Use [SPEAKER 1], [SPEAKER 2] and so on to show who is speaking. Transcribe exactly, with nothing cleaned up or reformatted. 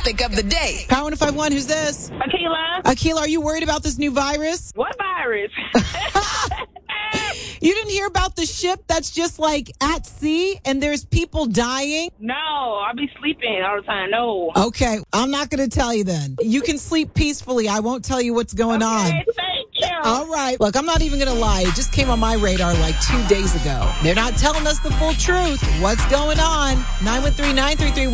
[SPEAKER 1] topic of the day.
[SPEAKER 2] Power one five one, who's this?
[SPEAKER 3] Akila.
[SPEAKER 2] Akila, are you worried about this new virus?
[SPEAKER 3] What virus?
[SPEAKER 2] You didn't hear about the ship that's just like at sea and there's people dying?
[SPEAKER 3] No, I be sleeping all the time. No.
[SPEAKER 2] Okay, I'm not going to tell you then. You can sleep peacefully. I won't tell you what's going
[SPEAKER 3] Okay,
[SPEAKER 2] on.
[SPEAKER 3] thank you.
[SPEAKER 2] All right. Look, I'm not even going to lie. It just came on my radar like two days ago. They're not telling us the full truth. What's going on? nine one three, nine three three